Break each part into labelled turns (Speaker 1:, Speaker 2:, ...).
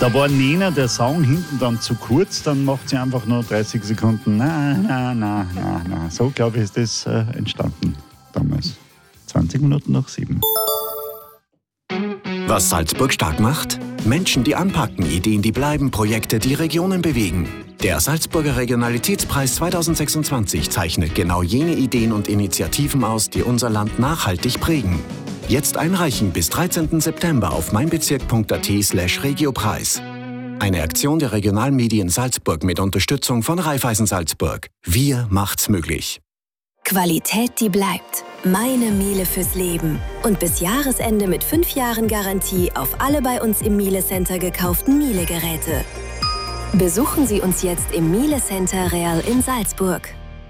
Speaker 1: Da war Nena der Song hinten dann zu kurz, dann macht sie einfach nur 30 Sekunden. Na. So, glaube ich, ist das entstanden damals. 20 Minuten nach 7.
Speaker 2: Was Salzburg stark macht? Menschen, die anpacken, Ideen, die bleiben, Projekte, die Regionen bewegen. Der Salzburger Regionalitätspreis 2026 zeichnet genau jene Ideen und Initiativen aus, die unser Land nachhaltig prägen. Jetzt einreichen bis 13. September auf meinbezirk.at/Regiopreis. Eine Aktion der Regionalmedien Salzburg mit Unterstützung von Raiffeisen Salzburg. Wir macht's möglich.
Speaker 3: Qualität, die bleibt. Meine Miele fürs Leben. Und bis Jahresende mit 5 Jahren Garantie auf alle bei uns im Miele Center gekauften Miele-Geräte. Besuchen Sie uns jetzt im Miele Center Real in Salzburg.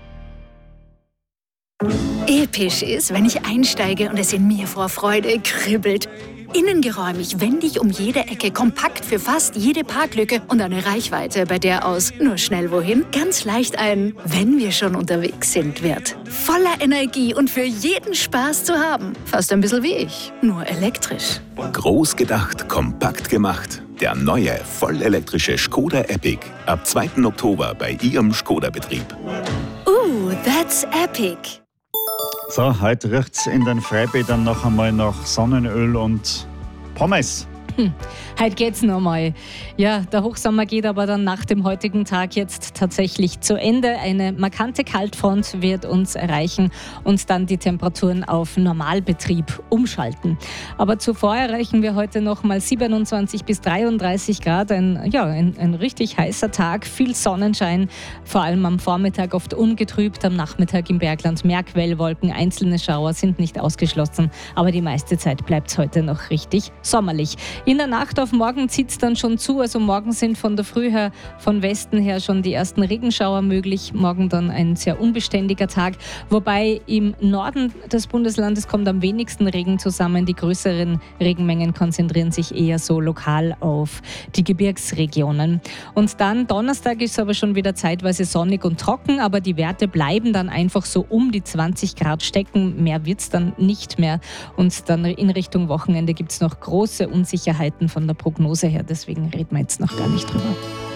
Speaker 4: Episch ist, wenn ich einsteige und es in mir vor Freude kribbelt. Innengeräumig, wendig um jede Ecke, kompakt für fast jede Parklücke und eine Reichweite, bei der aus nur schnell wohin ganz leicht ein "Wenn wir schon unterwegs sind" wird. Voller Energie und für jeden Spaß zu haben. Fast ein bisschen wie ich, nur elektrisch.
Speaker 5: Groß gedacht, kompakt gemacht. Der neue, vollelektrische Škoda Epic. Ab 2. Oktober bei Ihrem Škoda-Betrieb.
Speaker 4: That's epic.
Speaker 1: So, heute riecht es in den Freibädern noch einmal nach Sonnenöl und Pommes.
Speaker 6: Heute geht's noch mal. Ja, der Hochsommer geht aber dann nach dem heutigen Tag jetzt tatsächlich zu Ende. Eine markante Kaltfront wird uns erreichen und dann die Temperaturen auf Normalbetrieb umschalten. Aber zuvor erreichen wir heute noch mal 27 bis 33 Grad. Ein richtig heißer Tag, viel Sonnenschein, vor allem am Vormittag oft ungetrübt, am Nachmittag im Bergland mehr Quellwolken, einzelne Schauer sind nicht ausgeschlossen, aber die meiste Zeit bleibt es heute noch richtig sommerlich. In der Nacht auf morgen zieht es dann schon zu, also morgen sind von der Früh her, von Westen her schon die ersten Regenschauer möglich. Morgen dann ein sehr unbeständiger Tag, wobei im Norden des Bundeslandes kommt am wenigsten Regen zusammen. Die größeren Regenmengen konzentrieren sich eher so lokal auf die Gebirgsregionen. Und dann Donnerstag ist es aber schon wieder zeitweise sonnig und trocken, aber die Werte bleiben dann einfach so um die 20 Grad stecken. Mehr wird es dann nicht mehr. Und dann in Richtung Wochenende gibt es noch große Unsicherheiten von der Prognose her, deswegen reden wir jetzt noch gar nicht drüber.